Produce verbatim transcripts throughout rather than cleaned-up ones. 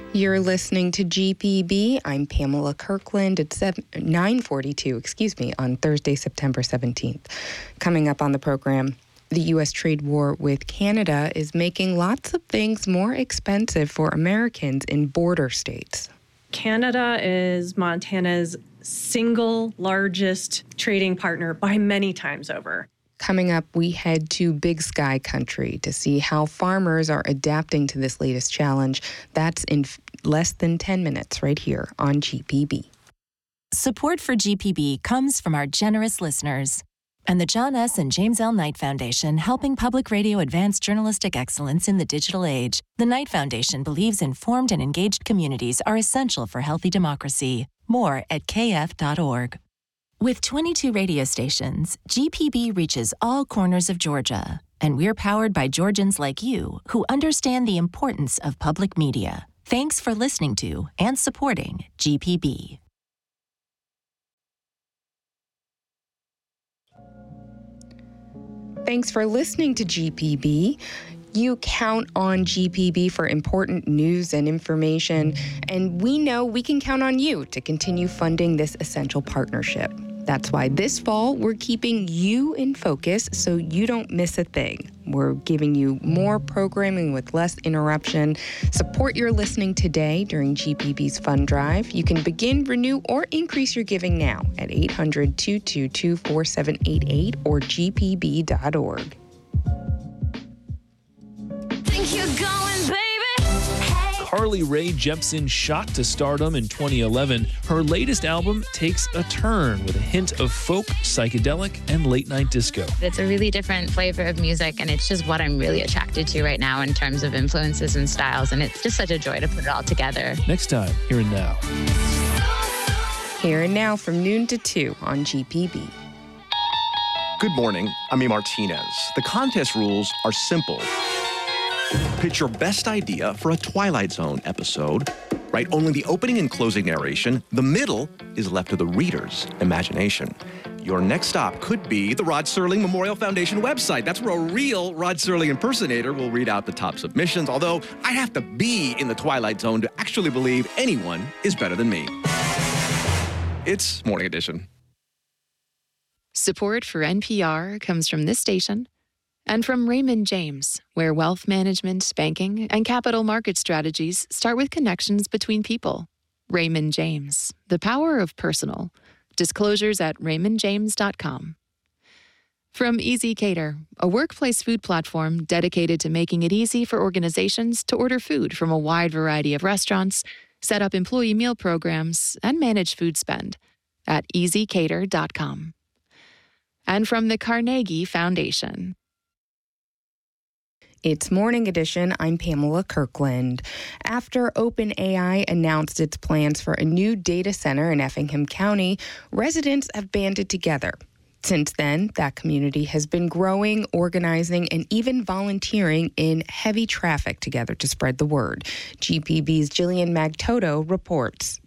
You're listening to G P B. I'm Pamela Kirkland. It's nine forty-two, excuse me, on Thursday, September seventeenth. Coming up on the program, the U S trade war with Canada is making lots of things more expensive for Americans in border states. Canada is Montana's single largest trading partner by many times over. Coming up, we head to Big Sky Country to see how farmers are adapting to this latest challenge. That's in f- less than ten minutes right here on G P B. Support for G P B comes from our generous listeners and the John S. and James L. Knight Foundation, helping public radio advance journalistic excellence in the digital age. The Knight Foundation believes informed and engaged communities are essential for healthy democracy. More at k f dot org. With twenty-two radio stations, G P B reaches all corners of Georgia, and we're powered by Georgians like you who understand the importance of public media. Thanks for listening to and supporting G P B. Thanks for listening to G P B. You count on G P B for important news and information, and we know we can count on you to continue funding this essential partnership. That's why this fall, we're keeping you in focus so you don't miss a thing. We're giving you more programming with less interruption. Support your listening today during G P B's Fund Drive. You can begin, renew, or increase your giving now at eight hundred, two two two, four seven eight eight or g p b dot org. Think you're going, baby? Carly Rae Jepsen shot to stardom in twenty eleven. Her latest album takes a turn with a hint of folk, psychedelic, and late-night disco. It's a really different flavor of music, and it's just what I'm really attracted to right now in terms of influences and styles, and it's just such a joy to put it all together. Next time, Here and Now. Here and Now from noon to two on G P B. Good morning, I'm E. Martinez. The contest rules are simple. Pitch your best idea for a Twilight Zone episode. Write only the opening and closing narration. The middle is left to the reader's imagination. Your next stop could be the Rod Serling Memorial Foundation website. That's where a real Rod Serling impersonator will read out the top submissions, although I have to be in the Twilight Zone to actually believe anyone is better than me. It's Morning Edition. Support for N P R comes from this station and from Raymond James, where wealth management, banking, and capital market strategies start with connections between people. Raymond James, the power of personal. Disclosures at raymond james dot com. From Easy Cater, a workplace food platform dedicated to making it easy for organizations to order food from a wide variety of restaurants, set up employee meal programs, and manage food spend at easy cater dot com. And from the Carnegie Foundation. It's Morning Edition. I'm Pamela Kirkland. After OpenAI announced its plans for a new data center in Effingham County, residents have banded together. Since then, that community has been growing, organizing, and even volunteering in heavy traffic together to spread the word. G P B's Jillian Magtoto reports.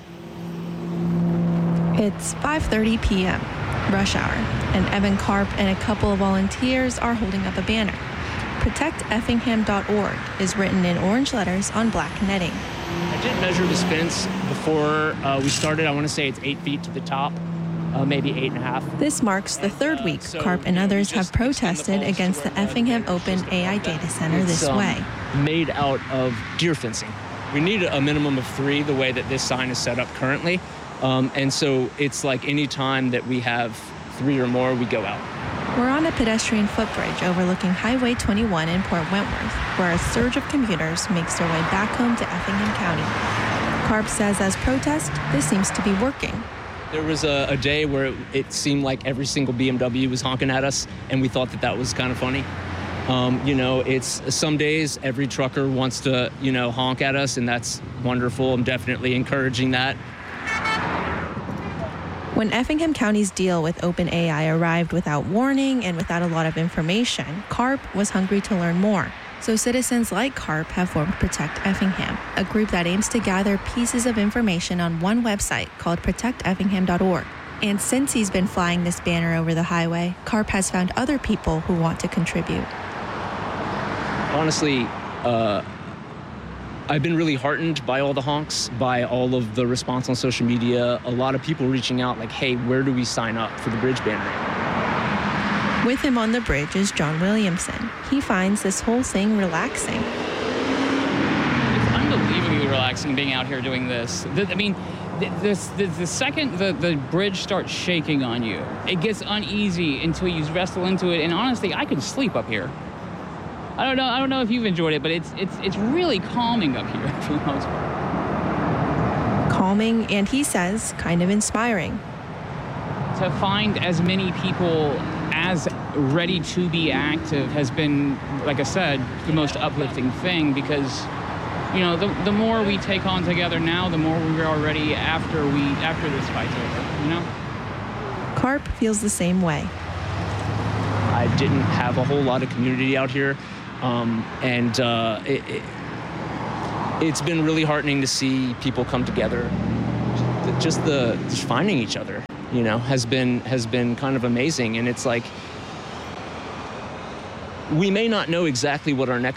It's five thirty p.m., rush hour, and Evan Karp and a couple of volunteers are holding up a banner. protect effingham dot org is written in orange letters on black netting. I did measure this fence before uh, we started. I want to say it's eight feet to the top, uh, maybe eight and a half. This marks the third week uh, so, Karp and others have protested against the Effingham Open A I data center it's, this um, way. Made out of deer fencing. We need a minimum of three the way that this sign is set up currently. Um, and so it's like any time that we have three or more, we go out. We're on a pedestrian footbridge overlooking Highway twenty-one in Port Wentworth, where a surge of commuters makes their way back home to Effingham County. Karp says as protest, this seems to be working. There was a, a day where it, it seemed like every single B M W was honking at us, and we thought that that was kind of funny. Um, you know, it's some days every trucker wants to, you know, honk at us, and that's wonderful. I'm definitely encouraging that. When Effingham County's deal with OpenAI arrived without warning and without a lot of information, Karp was hungry to learn more. So citizens like Karp have formed Protect Effingham, a group that aims to gather pieces of information on one website called protect effingham dot org. And since he's been flying this banner over the highway, Karp has found other people who want to contribute. Honestly, uh, I've been really heartened by all the honks, by all of the response on social media. A lot of people reaching out like, hey, where do we sign up for the bridge banner? With him on the bridge is John Williamson. He finds this whole thing relaxing. It's unbelievably relaxing being out here doing this. The, I mean, the, this, the, the second the, the bridge starts shaking on you, it gets uneasy until you wrestle into it. And honestly, I could sleep up here. I don't know. I don't know if you've enjoyed it, but it's it's it's really calming up here for the most part. Calming, and he says, kind of inspiring. To find as many people as ready to be active has been, like I said, the most uplifting thing, because, you know, the the more we take on together now, the more we are ready after we after this fight's over. You know. Carp feels the same way. I didn't have a whole lot of community out here. Um, and uh, it, it, it's been really heartening to see people come together. Just the just finding each other, you know, has been has been kind of amazing. And it's like, we may not know exactly what our next